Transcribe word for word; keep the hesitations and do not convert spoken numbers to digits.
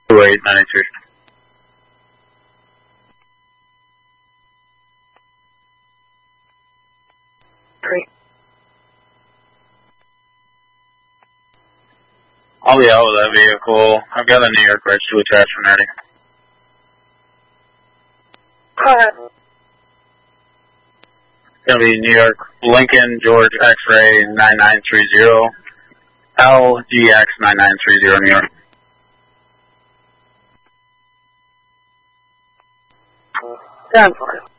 two eight nine three. Great. I'll be out with that vehicle. I've got a New York Ridge to attachment ready. Go ahead. It's going to be New York Lincoln George X-Ray nine nine three zero, L G X nine nine three zero, New York. Stand for it.